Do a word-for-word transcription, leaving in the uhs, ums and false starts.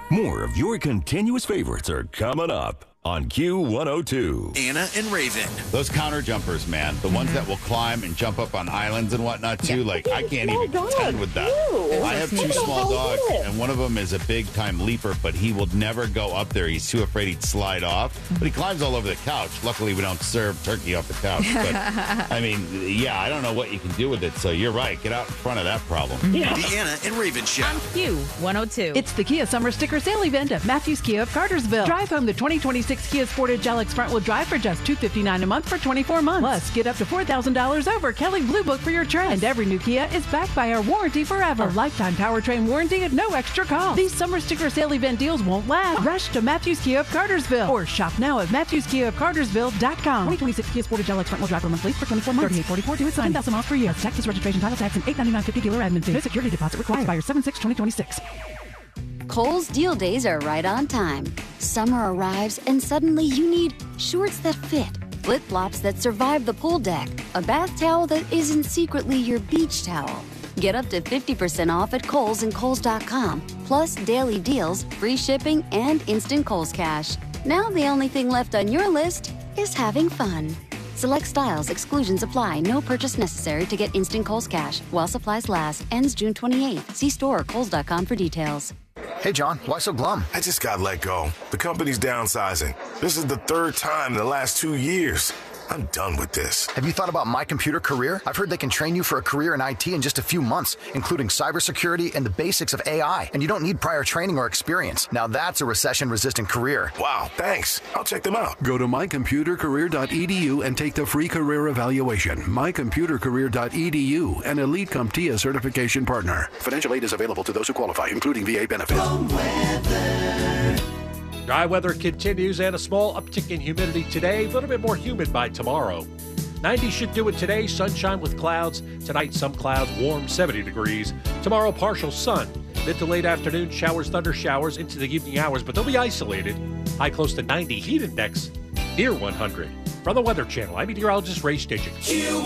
More of your continuous favorites are coming up on Q one oh two. Anna and Raven. Those counter jumpers, man. The ones that will climb and jump up on islands and whatnot, too. Yeah. Like, I can't even Small contend dog, with that. too. I have two Look at small how dogs, little. and one of them is a big-time leaper, but he will never go up there. He's too afraid he'd slide off. But he climbs all over the couch. Luckily, we don't serve turkey off the couch. But, I mean, yeah, I don't know what you can do with it. So you're right. Get out in front of that problem. Yeah. The Anna and Raven Show. On Q one oh two. It's the Kia Summer Sticker Sale Event at Matthews Kia of Cartersville. Drive home the twenty twenty-six Kia Sportage L X front-wheel drive for just two hundred fifty-nine dollars a month for twenty-four months. Plus, get up to four thousand dollars over Kelly Blue Book for your trip. And every new Kia is backed by our warranty forever. A lifetime powertrain warranty at no extra cost. These Summer Sticker Sale Event deals won't last. Rush to Matthews Kia of Cartersville or shop now at matthews kia of cartersville dot com. twenty twenty-six Kia Sportage L X front-wheel drive per month lease for twenty-four months. thirty-eight forty-four due at sign. ten thousand miles per year. Taxes, registration, title tax, and eight ninety-nine fifty dealer admin fee. No security deposit required. Expires seven six twenty twenty-six. Kohl's deal days are right on time. Summer arrives and suddenly you need shorts that fit, flip-flops that survive the pool deck, a bath towel that isn't secretly your beach towel. Get up to fifty percent off at Kohl's and Kohl's dot com, plus daily deals, free shipping, and instant Kohl's cash. Now the only thing left on your list is having fun. Select styles, exclusions apply, no purchase necessary to get instant Kohl's cash. While supplies last, ends June twenty-eighth. See store or Kohl's dot com for details. Hey, John, why so glum? I just got let go. The company's downsizing. This is the third time in the last two years. I'm done with this. Have you thought about My Computer Career? I've heard they can train you for a career in I T in just a few months, including cybersecurity and the basics of A I. And you don't need prior training or experience. Now that's a recession-resistant career. Wow, thanks. I'll check them out. Go to my computer career dot e d u and take the free career evaluation. my computer career dot e d u, an Elite CompTIA certification partner. Financial aid is available to those who qualify, including V A benefits. Dry weather continues and a small uptick in humidity today, a little bit more humid by tomorrow. ninety should do it today, sunshine with clouds. Tonight, some clouds, warm seventy degrees. Tomorrow, partial sun. Mid to late afternoon, showers, thunder showers into the evening hours, but they'll be isolated. High close to ninety, heat index near one hundred. From the Weather Channel, I'm meteorologist Ray Stitchett.